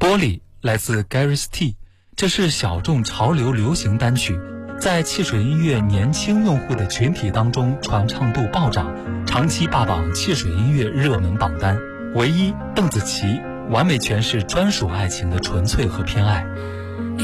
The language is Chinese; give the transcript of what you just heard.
玻璃来自 Gareth T， 这是小众潮流流行单曲，在汽水音乐年轻用户的群体当中传唱度暴涨，长期霸榜汽水音乐热门榜单。唯一邓紫棋完美诠释专属爱情的纯粹和偏爱。